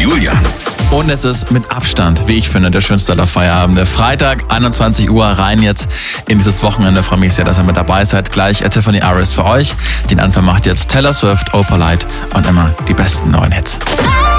Julian. Und es ist mit Abstand, wie ich finde, der schönste aller Feierabende. Freitag, 21 Uhr, rein jetzt in dieses Wochenende. Freue mich sehr, dass ihr mit dabei seid. Gleich Tiffany Aris für euch. Den Anfang macht jetzt Taylor Swift, Opalite und immer die besten neuen Hits.